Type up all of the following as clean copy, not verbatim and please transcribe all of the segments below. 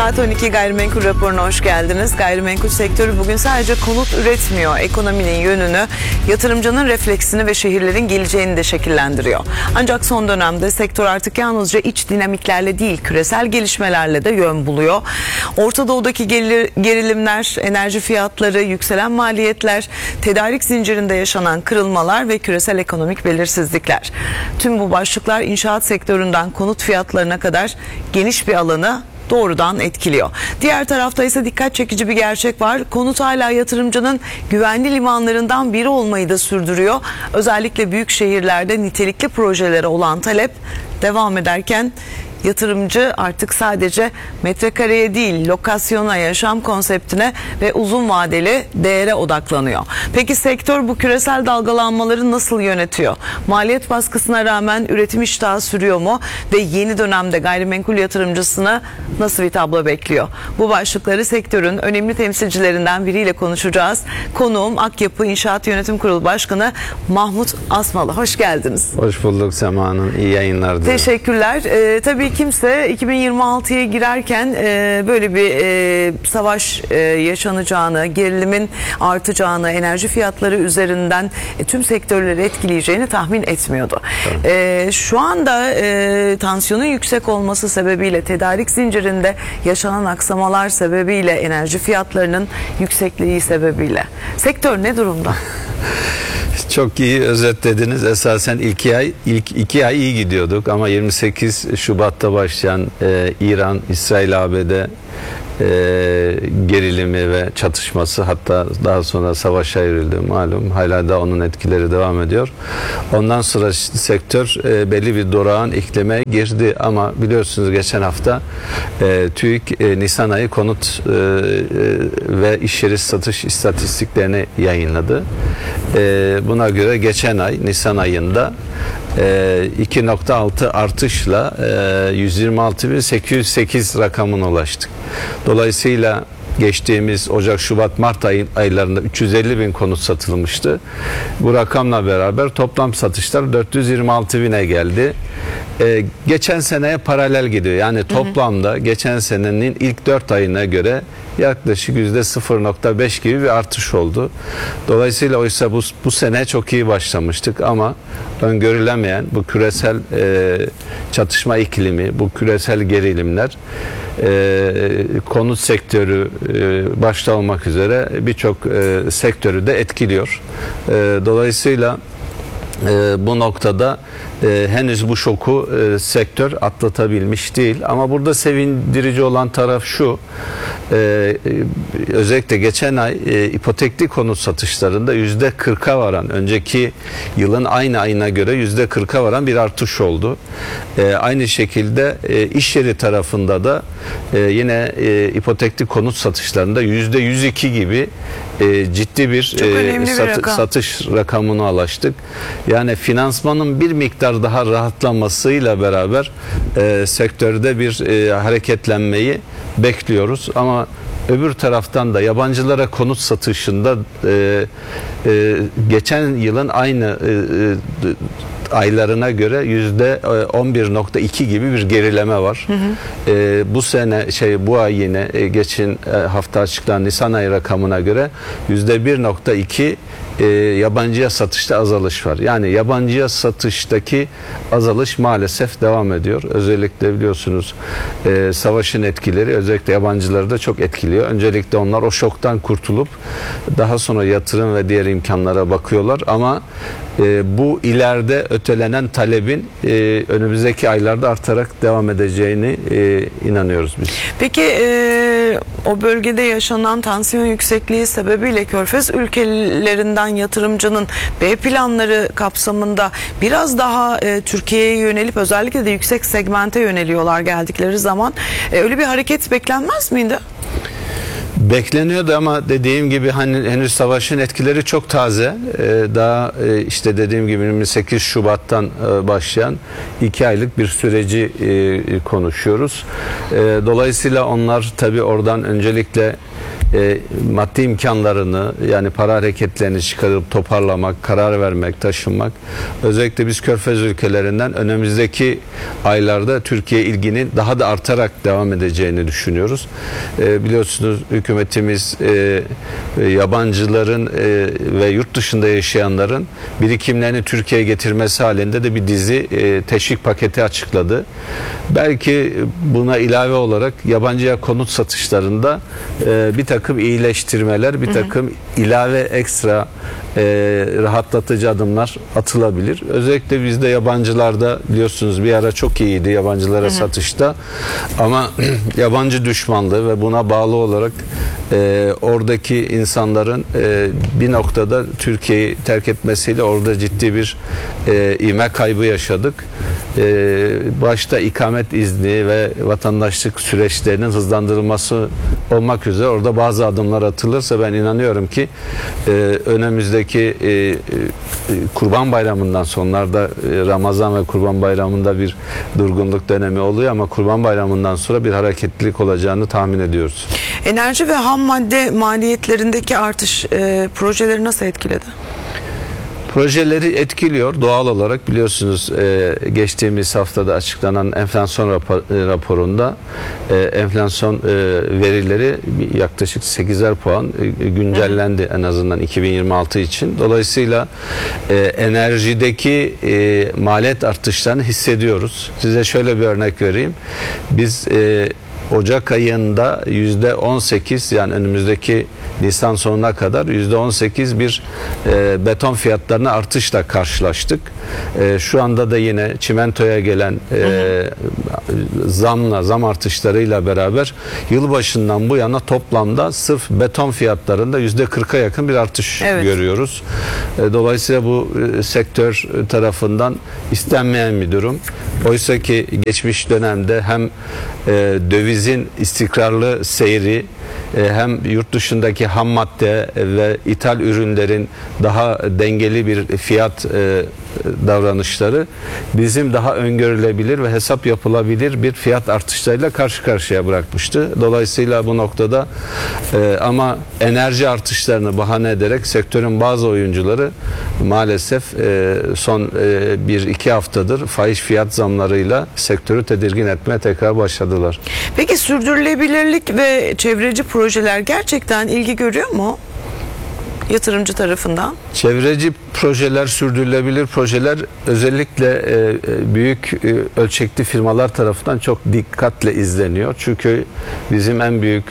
Saat 12 gayrimenkul raporuna hoş geldiniz. Gayrimenkul sektörü bugün sadece konut üretmiyor. Ekonominin yönünü, yatırımcının refleksini ve şehirlerin geleceğini de şekillendiriyor. Ancak son dönemde sektör artık yalnızca iç dinamiklerle değil, küresel gelişmelerle de yön buluyor. Orta Doğu'daki gerilimler, enerji fiyatları, yükselen maliyetler, tedarik zincirinde yaşanan kırılmalar ve küresel ekonomik belirsizlikler. Tüm bu başlıklar inşaat sektöründen konut fiyatlarına kadar geniş bir alanı doğrudan etkiliyor. Diğer tarafta ise dikkat çekici bir gerçek var. Konut hala yatırımcının güvenli limanlarından biri olmayı da sürdürüyor. Özellikle büyük şehirlerde nitelikli projelere olan talep devam ederken yatırımcı artık sadece metrekareye değil, lokasyona, yaşam konseptine ve uzun vadeli değere odaklanıyor. Peki sektör bu küresel dalgalanmaları nasıl yönetiyor? Maliyet baskısına rağmen üretim iştahı sürüyor mu? Ve yeni dönemde gayrimenkul yatırımcısına nasıl bir tablo bekliyor? Bu başlıkları sektörün önemli temsilcilerinden biriyle konuşacağız. Konuğum Akyapı İnşaat Yönetim Kurulu Başkanı Mahmut Asmalı. Hoş geldiniz. Hoş bulduk Sema Hanım. İyi yayınlar diliyorum. Teşekkürler. Tabii kimse 2026'ya girerken böyle bir savaş yaşanacağını, gerilimin artacağını, enerji fiyatları üzerinden tüm sektörleri etkileyeceğini tahmin etmiyordu. Şu anda tansiyonun yüksek olması sebebiyle, tedarik zincirinde yaşanan aksamalar sebebiyle, enerji fiyatlarının yüksekliği sebebiyle sektör ne durumda? Çok iyi özetlediniz. Esasen ilk iki ay iyi gidiyorduk ama 28 Şubat'ta başlayan İran-İsrail-ABD gerilimi ve çatışması, hatta daha sonra savaşa evrildi malum. Hala da onun etkileri devam ediyor. Ondan sonra sektör belli bir durağan iklime girdi ama biliyorsunuz geçen hafta TÜİK Nisan ayı konut ve iş yeri satış istatistiklerini yayınladı. Buna göre geçen ay Nisan ayında 2.6 artışla 126.808 rakamına ulaştık. Dolayısıyla geçtiğimiz Ocak, Şubat, Mart aylarında 350.000 konut satılmıştı. Bu rakamla beraber toplam satışlar 426.000'e geldi. Geçen seneye paralel gidiyor. Yani toplamda geçen senenin ilk 4 ayına göre yaklaşık %0.5 gibi bir artış oldu. Dolayısıyla oysa bu sene çok iyi başlamıştık ama öngörülemeyen bu küresel çatışma iklimi, bu küresel gerilimler konut sektörü başta olmak üzere birçok sektörü de etkiliyor. Dolayısıyla bu noktada henüz bu şoku sektör atlatabilmiş değil. Ama burada sevindirici olan taraf şu: özellikle geçen ay ipotekli konut satışlarında %40'a varan, önceki yılın aynı ayına göre %40'a varan bir artış oldu. Aynı şekilde iş yeri tarafında da yine ipotekli konut satışlarında %102 gibi ciddi bir satış rakamına ulaştık. Yani finansmanın bir miktar daha rahatlamasıyla beraber sektörde bir hareketlenmeyi bekliyoruz. Ama öbür taraftan da yabancılara konut satışında geçen yılın aynı aylarına göre %11.2 gibi bir gerileme var. Bu sene bu ay yine geçen hafta açıklanan Nisan ayı rakamına göre %1.2 yabancıya satışta azalış var. Yani yabancıya satıştaki azalış maalesef devam ediyor. Özellikle biliyorsunuz savaşın etkileri özellikle yabancıları da çok etkiliyor. Öncelikle onlar o şoktan kurtulup daha sonra yatırım ve diğer imkanlara bakıyorlar ama bu ileride ötelenen talebin önümüzdeki aylarda artarak devam edeceğini inanıyoruz biz. Peki o bölgede yaşanan tansiyon yüksekliği sebebiyle Körfez ülkelerinden yatırımcının B planları kapsamında biraz daha Türkiye'ye yönelip özellikle de yüksek segmente yöneliyorlar geldikleri zaman. Öyle bir hareket beklenmez miydi? Bekleniyordu ama dediğim gibi henüz savaşın etkileri çok taze. Daha işte dediğim gibi 28 Şubat'tan başlayan 2 aylık bir süreci konuşuyoruz. Dolayısıyla onlar tabii oradan öncelikle maddi imkanlarını, yani para hareketlerini çıkarıp toparlamak, karar vermek, taşınmak. Özellikle biz Körfez ülkelerinden önümüzdeki aylarda Türkiye ilginin daha da artarak devam edeceğini düşünüyoruz. Biliyorsunuz hükümetimiz yabancıların ve yurt dışında yaşayanların birikimlerini Türkiye'ye getirmesi halinde de bir dizi teşvik paketi açıkladı. Belki buna ilave olarak yabancıya konut satışlarında bir takım iyileştirmeler, bir takım ilave ekstra rahatlatıcı adımlar atılabilir. Özellikle bizde yabancılarda biliyorsunuz bir ara çok iyiydi yabancılara satışta, ama yabancı düşmanlığı ve buna bağlı olarak oradaki insanların bir noktada Türkiye'yi terk etmesiyle orada ciddi bir ivme kaybı yaşadık. Başta ikamet izni ve vatandaşlık süreçlerinin hızlandırılması olmak üzere orada bazı adımlar atılırsa ben inanıyorum ki önümüzdeki Kurban Bayramı'ndan sonlarda Ramazan ve Kurban Bayramı'nda bir durgunluk dönemi oluyor, ama Kurban Bayramı'ndan sonra bir hareketlilik olacağını tahmin ediyoruz. Enerji ve ham madde maliyetlerindeki artış projeleri nasıl etkiledi? Projeleri etkiliyor doğal olarak. Biliyorsunuz geçtiğimiz haftada açıklanan enflasyon raporunda enflasyon verileri yaklaşık 8'er puan güncellendi en azından 2026 için. Dolayısıyla enerjideki maliyet artışlarını hissediyoruz. Size şöyle bir örnek vereyim. Biz Ocak ayında %18, yani önümüzdeki Nisan sonuna kadar %18 bir beton fiyatlarına artışla karşılaştık. Şu anda da yine çimentoya gelen zam artışlarıyla beraber yılbaşından bu yana toplamda sırf beton fiyatlarında %40'a yakın bir artış görüyoruz. Dolayısıyla bu sektör tarafından istenmeyen bir durum. Oysa ki geçmiş dönemde hem dövizin istikrarlı seyri, hem yurt dışındaki ham madde ve ithal ürünlerin daha dengeli bir fiyat davranışları bizim daha öngörülebilir ve hesap yapılabilir bir fiyat artışlarıyla karşı karşıya bırakmıştı. Dolayısıyla bu noktada ama enerji artışlarını bahane ederek sektörün bazı oyuncuları maalesef son 1-2 haftadır fahiş fiyat zamlarıyla sektörü tedirgin etmeye tekrar başladılar. Peki sürdürülebilirlik ve çevreci projeler gerçekten ilgi görüyor mu yatırımcı tarafından? Çevreci projeler, sürdürülebilir projeler özellikle büyük ölçekli firmalar tarafından çok dikkatle izleniyor. Çünkü bizim en büyük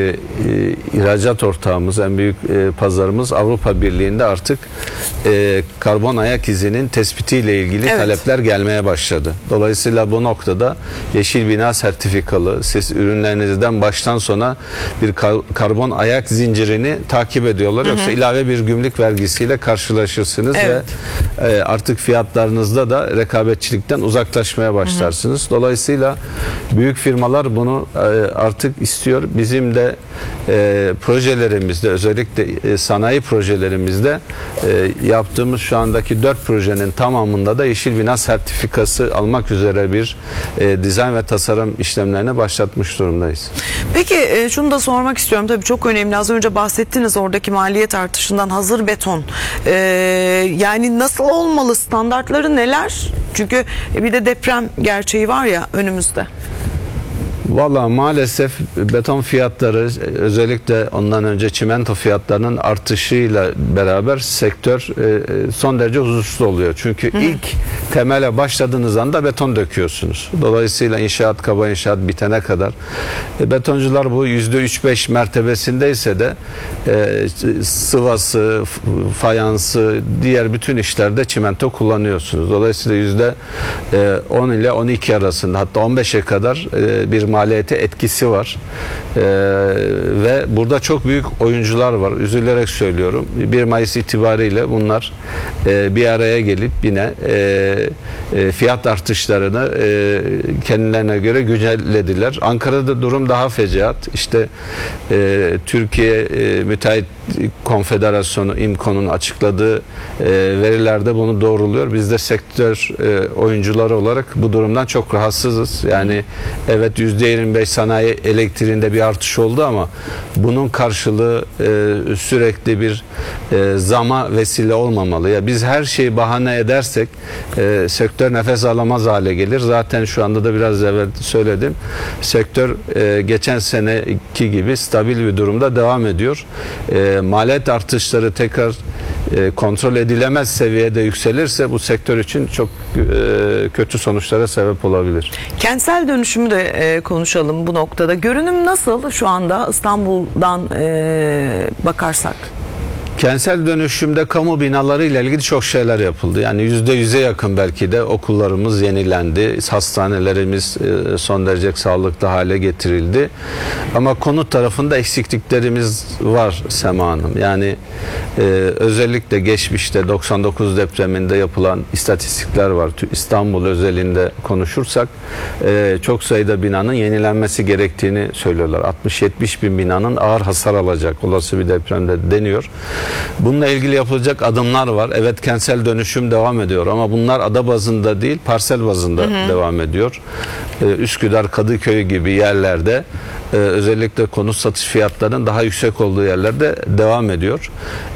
ihracat ortağımız, en büyük pazarımız Avrupa Birliği'nde artık karbon ayak izinin tespitiyle ilgili talepler gelmeye başladı. Dolayısıyla bu noktada yeşil bina sertifikalı, siz ürünlerinizden baştan sona bir karbon ayak zincirini takip ediyorlar. Yoksa ilave bir gümrük vergisiyle karşılaşırsınız ve artık fiyatlarınızda da rekabetçilikten uzaklaşmaya başlarsınız. Dolayısıyla büyük firmalar bunu artık istiyor. Bizim de projelerimizde, özellikle sanayi projelerimizde yaptığımız şu andaki 4 projenin tamamında da yeşil bina sertifikası almak üzere bir dizayn ve tasarım işlemlerini başlatmış durumdayız. Peki şunu da sormak istiyorum. Tabii çok önemli. Az önce bahsettiniz oradaki maliyet artışından, hazır beton. Yani nasıl olmalı? Standartları neler? Çünkü bir de deprem gerçeği var ya önümüzde. Vallahi maalesef beton fiyatları, özellikle ondan önce çimento fiyatlarının artışıyla beraber sektör son derece huzursuz oluyor. Çünkü ilk temele başladığınız anda beton döküyorsunuz. Dolayısıyla inşaat, kaba inşaat bitene kadar betoncular bu %3-5 mertebesindeyse de sıvası, fayansı, diğer bütün işlerde çimento kullanıyorsunuz. Dolayısıyla %10 ile 12 arasında, hatta 15'e kadar bir maliyete etkisi var. Ve burada çok büyük oyuncular var. Üzülerek söylüyorum. 1 Mayıs itibariyle bunlar bir araya gelip yine fiyat artışlarını kendilerine göre güncellediler. Ankara'da durum daha fecaat. İşte Türkiye Müteahhit Konfederasyonu İMKO'nun açıkladığı verilerde bunu doğruluyor. Biz de sektör oyuncuları olarak bu durumdan çok rahatsızız. Yani evet %25 sanayi elektriğinde bir artış oldu ama bunun karşılığı sürekli bir zama vesile olmamalı. Ya biz her şeyi bahane edersek sektör nefes alamaz hale gelir. Zaten şu anda da biraz evvel söyledim. Sektör geçen seneki gibi stabil bir durumda devam ediyor. Maliyet artışları tekrar kontrol edilemez seviyede yükselirse bu sektör için çok kötü sonuçlara sebep olabilir. Kentsel dönüşümü de konuşalım bu noktada. Görünüm nasıl şu anda İstanbul'dan bakarsak? Kentsel dönüşümde kamu binaları ile ilgili çok şeyler yapıldı. Yani %100'e yakın belki de okullarımız yenilendi. Hastanelerimiz son derece sağlıklı hale getirildi. Ama konut tarafında eksikliklerimiz var Sema Hanım. Yani özellikle geçmişte 99 depreminde yapılan istatistikler var. İstanbul özelinde konuşursak çok sayıda binanın yenilenmesi gerektiğini söylüyorlar. 60-70 bin binanın ağır hasar alacak olası bir depremde deniyor. Bununla ilgili yapılacak adımlar var. Evet, kentsel dönüşüm devam ediyor ama bunlar ada bazında değil, parsel bazında devam ediyor. Üsküdar, Kadıköy gibi yerlerde özellikle konut satış fiyatlarının daha yüksek olduğu yerlerde devam ediyor.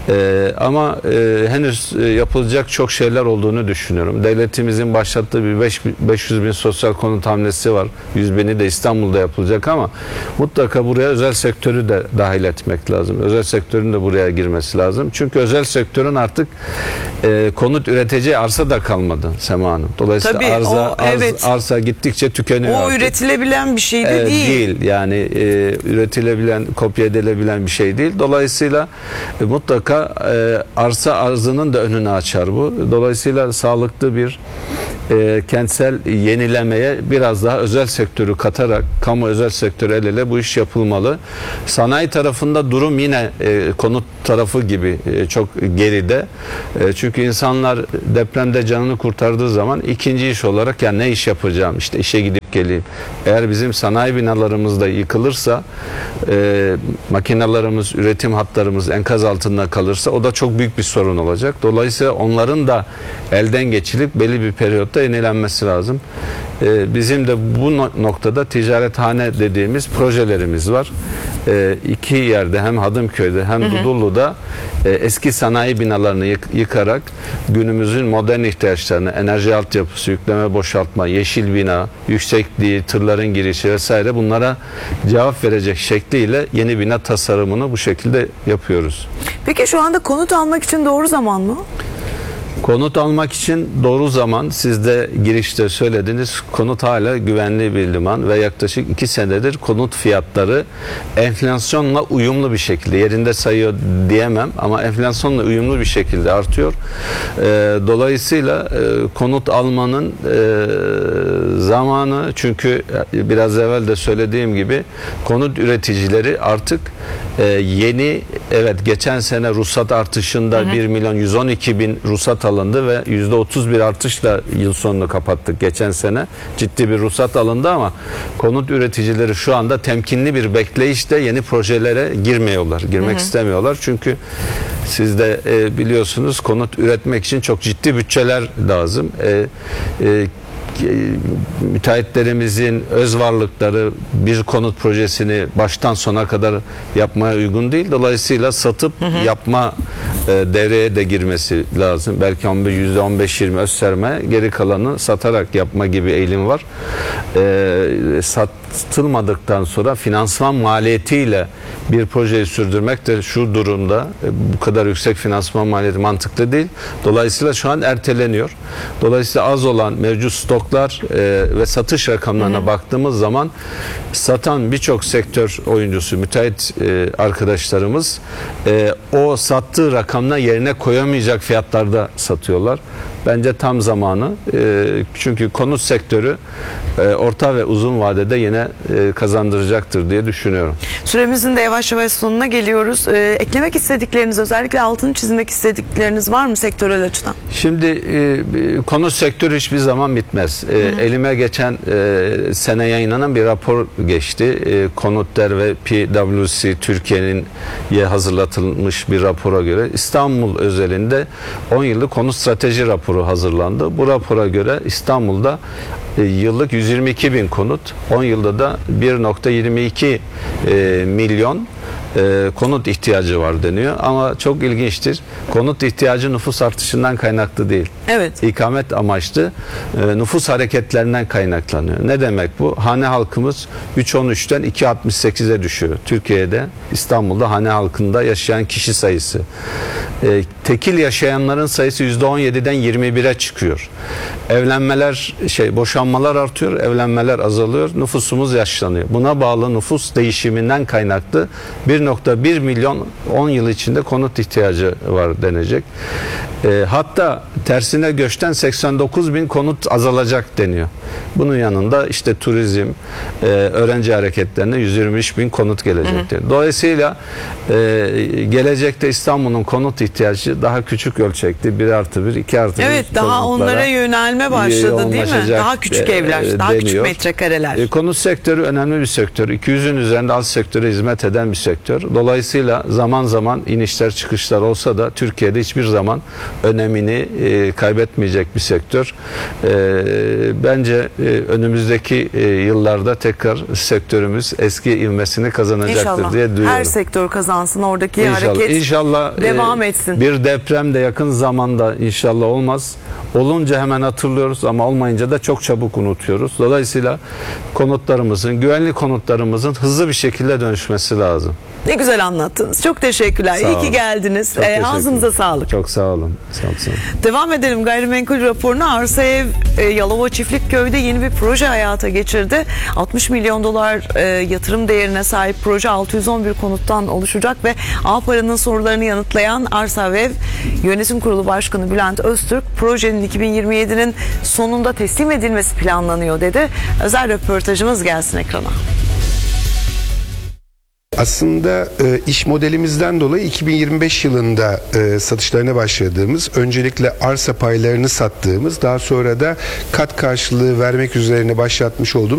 Ama henüz yapılacak çok şeyler olduğunu düşünüyorum. Devletimizin başlattığı bir 500 bin sosyal konut hamlesi var. 100 bini de İstanbul'da yapılacak ama mutlaka buraya özel sektörü de dahil etmek lazım. Özel sektörün de buraya girmesi lazım. Çünkü özel sektörün artık konut üreteceği arsa da kalmadı Sema Hanım. Dolayısıyla tabii, arsa gittikçe tükeniyor. O artık. üretilebilen bir şey de değil. Değil. Yani üretilebilen, kopya edilebilen bir şey değil. Dolayısıyla mutlaka arsa arzının da önünü açar bu. Dolayısıyla sağlıklı bir kentsel yenilemeye biraz daha özel sektörü katarak kamu özel sektörü el ele bu iş yapılmalı. Sanayi tarafında durum yine konut tarafı gibi çok geride. Çünkü insanlar depremde canını kurtardığı zaman ikinci iş olarak ya ne iş yapacağım, işte işe gidip geleyim. Eğer bizim sanayi binalarımız da yıkılırsa, makinelerimiz, üretim hatlarımız enkaz altında kalırsa o da çok büyük bir sorun olacak. Dolayısıyla onların da elden geçirilip belli bir periyotta yenilenmesi lazım. Bizim de bu noktada ticarethane dediğimiz projelerimiz var. İki yerde hem Hadımköy'de hem Dudullu'da eski sanayi binalarını yıkarak günümüzün modern ihtiyaçlarını, enerji altyapısı, yükleme boşaltma, yeşil bina, yüksekliği, tırların girişi vesaire bunlara cevap verecek şekliyle yeni bina tasarımını bu şekilde yapıyoruz. Peki şu anda konut almak için doğru zaman mı? Konut almak için doğru zaman, siz de girişte söylediniz, konut hala güvenli bir liman ve yaklaşık 2 senedir konut fiyatları enflasyonla uyumlu bir şekilde, yerinde sayıyor diyemem ama enflasyonla uyumlu bir şekilde artıyor. Dolayısıyla konut almanın zamanı, çünkü biraz evvel de söylediğim gibi konut üreticileri artık yeni, evet geçen sene ruhsat artışında 1 milyon 112 bin ruhsat alındı ve %30 bir artışla yıl sonunu kapattık geçen sene. Ciddi bir ruhsat alındı ama konut üreticileri şu anda temkinli bir bekleyişte yeni projelere girmek istemiyorlar. Çünkü siz de biliyorsunuz konut üretmek için çok ciddi bütçeler lazım. Müteahhitlerimizin öz varlıkları bir konut projesini baştan sona kadar yapmaya uygun değil. Dolayısıyla satıp yapma devreye de girmesi lazım. Belki %15-20 öz sermaye, geri kalanı satarak yapma gibi eğilim var. Satılmadıktan sonra finansman maliyetiyle bir projeyi sürdürmek de şu durumda bu kadar yüksek finansman maliyeti mantıklı değil. Dolayısıyla şu an erteleniyor. Dolayısıyla az olan mevcut stoklar ve satış rakamlarına baktığımız zaman satan birçok sektör oyuncusu, müteahhit arkadaşlarımız o sattığı rakamla yerine koyamayacak fiyatlarda satıyorlar. Bence tam zamanı. Çünkü konut sektörü orta ve uzun vadede yine sene kazandıracaktır diye düşünüyorum. Süremizin de yavaş yavaş sonuna geliyoruz. Eklemek istedikleriniz, özellikle altını çizmek istedikleriniz var mı sektörel açıdan? Şimdi konut sektörü hiçbir zaman bitmez. Elime geçen sene yayınlanan bir rapor geçti. Konutder ve PwC Türkiye'nin hazırlatılmış bir rapora göre İstanbul özelinde 10 yıllık konut strateji raporu hazırlandı. Bu rapora göre İstanbul'da yıllık 122 bin konut, 10 yılda da 1.22 milyon konut ihtiyacı var deniyor. Ama çok ilginçtir. Konut ihtiyacı nüfus artışından kaynaklı değil. Evet. İkamet amaçlı nüfus hareketlerinden kaynaklanıyor. Ne demek bu? Hane halkımız 3.13'ten 2.68'e düşüyor. Türkiye'de, İstanbul'da hane halkında yaşayan kişi sayısı. Tekil yaşayanların sayısı %17'den 21'e çıkıyor. Evlenmeler, boşanmalar artıyor, evlenmeler azalıyor, nüfusumuz yaşlanıyor. Buna bağlı nüfus değişiminden kaynaklı 1.1 milyon 10 yıl içinde konut ihtiyacı var denecek. Hatta tersine göçten 89 bin konut azalacak deniyor. Bunun yanında işte turizm, öğrenci hareketlerine 123 bin konut gelecektir. Dolayısıyla gelecekte İstanbul'un konut ihtiyacı daha küçük ölçekli, 1+1, 2+1. Evet, daha onlara yönelme başladı değil mi? Daha küçük evler, daha küçük metrekareler. Konut sektörü önemli bir sektör. 200'ün üzerinde alt sektöre hizmet eden bir sektör. Dolayısıyla zaman zaman inişler çıkışlar olsa da Türkiye'de hiçbir zaman önemini kaybetmeyecek bir sektör. Bence önümüzdeki yıllarda tekrar sektörümüz eski ivmesini kazanacaktır İnşallah. diye duyuyorum. Her sektör kazansın, oradaki İnşallah. hareket İnşallah devam etsin. Bir deprem de yakın zamanda inşallah olmaz. Olunca hemen hatırlıyoruz ama olmayınca da çok çabuk unutuyoruz. Dolayısıyla konutlarımızın, güvenli konutlarımızın hızlı bir şekilde dönüşmesi lazım. Ne güzel anlattınız. Çok teşekkürler. Sağ İyi ki olun. geldiniz. Çok teşekkür Ağzınıza ederim. sağlık. Çok sağ olun. Sağ olun. Devam edelim. Gayrimenkul raporuna Arsa Ev Yalova Çiftlikköy'de yeni bir proje hayata geçirdi. 60 milyon dolar yatırım değerine sahip proje 611 konuttan oluşacak ve Ağpara'nın sorularını yanıtlayan Arsa Ev Yönetim Kurulu Başkanı Bülent Öztürk, projenin 2027'nin sonunda teslim edilmesi planlanıyor dedi. Özel röportajımız gelsin ekrana. Aslında iş modelimizden dolayı 2025 yılında satışlarına başladığımız, öncelikle arsa paylarını sattığımız, daha sonra da kat karşılığı vermek üzerine başlatmış olduğumuz